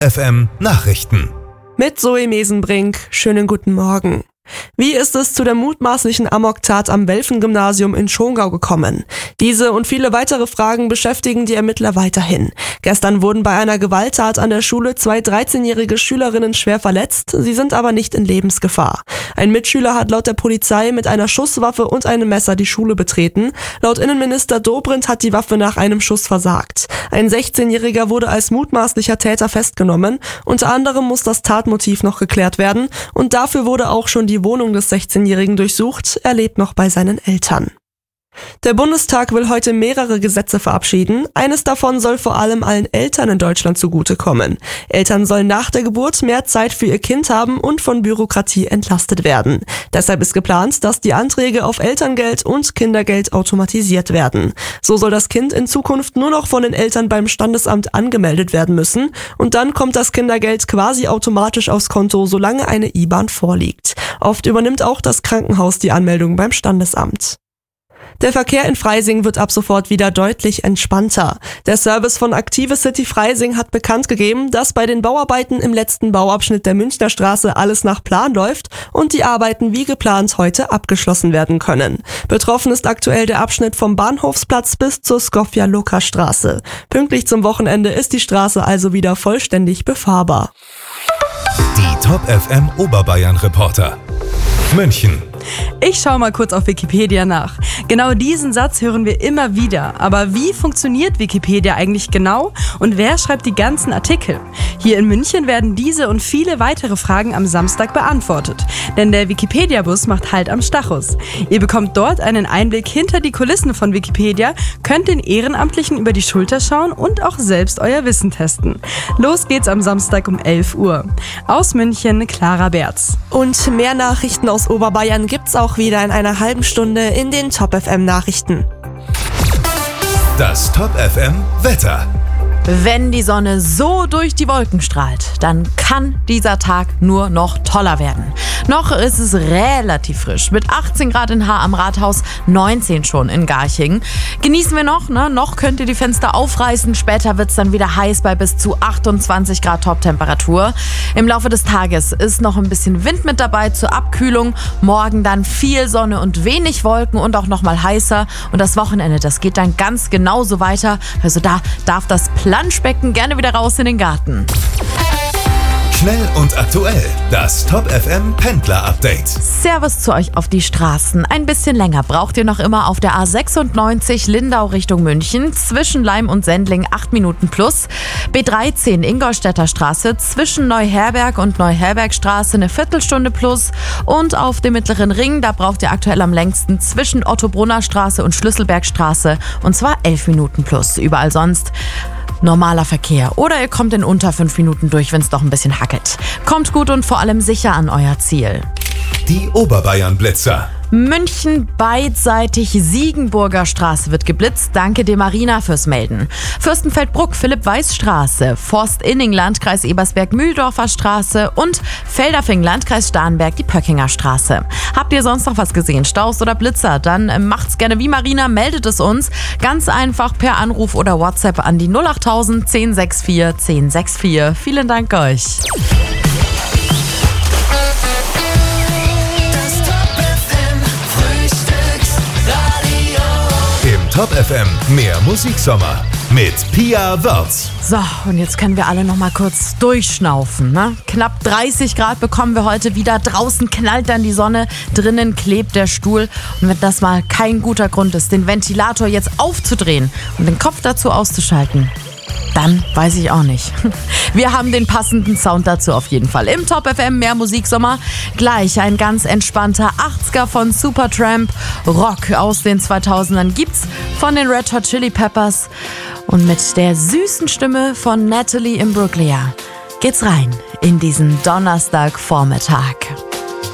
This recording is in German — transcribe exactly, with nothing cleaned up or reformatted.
F M Nachrichten. Mit Zoe Mesenbrink. Schönen guten Morgen. Wie ist es zu der mutmaßlichen Amoktat am Welfen-Gymnasium in Schongau gekommen? Diese und viele weitere Fragen beschäftigen die Ermittler weiterhin. Gestern wurden bei einer Gewalttat an der Schule zwei dreizehnjährige Schülerinnen schwer verletzt, sie sind aber nicht in Lebensgefahr. Ein Mitschüler hat laut der Polizei mit einer Schusswaffe und einem Messer die Schule betreten. Laut Innenminister Dobrindt hat die Waffe nach einem Schuss versagt. Ein sechzehnjähriger wurde als mutmaßlicher Täter festgenommen. Unter anderem muss das Tatmotiv noch geklärt werden und dafür wurde auch schon die Wohnung des sechzehnjährigen durchsucht, er lebt noch bei seinen Eltern. Der Bundestag will heute mehrere Gesetze verabschieden. Eines davon soll vor allem allen Eltern in Deutschland zugutekommen. Eltern sollen nach der Geburt mehr Zeit für ihr Kind haben und von Bürokratie entlastet werden. Deshalb ist geplant, dass die Anträge auf Elterngeld und Kindergeld automatisiert werden. So soll das Kind in Zukunft nur noch von den Eltern beim Standesamt angemeldet werden müssen und dann kommt das Kindergeld quasi automatisch aufs Konto, solange eine I B A N vorliegt. Oft übernimmt auch das Krankenhaus die Anmeldung beim Standesamt. Der Verkehr in Freising wird ab sofort wieder deutlich entspannter. Der Service von Active City Freising hat bekannt gegeben, dass bei den Bauarbeiten im letzten Bauabschnitt der Münchner Straße alles nach Plan läuft und die Arbeiten wie geplant heute abgeschlossen werden können. Betroffen ist aktuell der Abschnitt vom Bahnhofsplatz bis zur Skofja-Loka-Straße. Pünktlich zum Wochenende ist die Straße also wieder vollständig befahrbar. Die Top F M Oberbayern Reporter. München. Ich schaue mal kurz auf Wikipedia nach. Genau diesen Satz hören wir immer wieder. Aber wie funktioniert Wikipedia eigentlich genau und wer schreibt die ganzen Artikel? Hier in München werden diese und viele weitere Fragen am Samstag beantwortet. Denn der Wikipedia-Bus macht Halt am Stachus. Ihr bekommt dort einen Einblick hinter die Kulissen von Wikipedia, könnt den Ehrenamtlichen über die Schulter schauen und auch selbst euer Wissen testen. Los geht's am Samstag um elf Uhr. Aus München, Clara Berz. Und mehr Nachrichten aus Oberbayern gibt's auch wieder in einer halben Stunde in den Top F M Nachrichten. Das Top F M Wetter. Wenn die Sonne so durch die Wolken strahlt, dann kann dieser Tag nur noch toller werden. Noch ist es relativ frisch, mit achtzehn Grad in Haar am Rathaus, neunzehn schon in Garching. Genießen wir noch, ne? Noch könnt ihr die Fenster aufreißen, später wird es dann wieder heiß bei bis zu achtundzwanzig Grad Toptemperatur. Im Laufe des Tages ist noch ein bisschen Wind mit dabei zur Abkühlung, morgen dann viel Sonne und wenig Wolken und auch noch mal heißer. Und das Wochenende, das geht dann ganz genauso weiter, also da darf das Planschbecken gerne wieder raus in den Garten. Schnell und aktuell, das Top F M Pendler Update. Servus zu euch auf die Straßen. Ein bisschen länger braucht ihr noch immer auf der A sechsundneunzig Lindau Richtung München, zwischen Leim und Sendling acht Minuten plus. B dreizehn Ingolstädter Straße, zwischen Neuherberg und Neuherbergstraße eine Viertelstunde plus. Und auf dem Mittleren Ring, da braucht ihr aktuell am längsten zwischen Ottobrunner Straße und Schlüsselbergstraße, und zwar elf Minuten plus. Überall sonst normaler Verkehr. Oder ihr kommt in unter fünf Minuten durch, wenn es doch ein bisschen hackelt. Kommt gut und vor allem sicher an euer Ziel. Die Oberbayern Blitzer. München beidseitig Siegenburger Straße wird geblitzt. Danke dem Marina fürs Melden. Fürstenfeldbruck, Philipp-Weiß-Straße, Forst-Inning, Landkreis Ebersberg-Mühldorfer Straße und Felderfing, Landkreis Starnberg, die Pöckinger Straße. Habt ihr sonst noch was gesehen? Staus oder Blitzer? Dann macht's gerne wie Marina, meldet es uns. Ganz einfach per Anruf oder WhatsApp an die null achttausend zehn sechs vier zehn sechs vier. Vielen Dank euch. Top F M, mehr Musiksommer mit Pia Wörz. So, und jetzt können wir alle noch mal kurz durchschnaufen, ne? Knapp dreißig Grad bekommen wir heute wieder. Draußen knallt dann die Sonne, drinnen klebt der Stuhl. Und wenn das mal kein guter Grund ist, den Ventilator jetzt aufzudrehen und den Kopf dazu auszuschalten, dann weiß ich auch nicht. Wir haben den passenden Sound dazu auf jeden Fall. Im Top F M mehr Musiksommer. Gleich ein ganz entspannter achtziger von Supertramp. Rock aus den zweitausendern gibt's von den Red Hot Chili Peppers. Und mit der süßen Stimme von Natalie Imbruglia geht's rein in diesen Donnerstagvormittag.